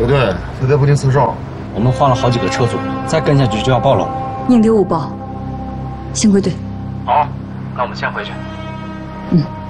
不对，飞贼不听四哨。 我们换了好几个车组，再跟下去就要报了。 宁丢勿报，先归队。 好，那我们先回去。 嗯。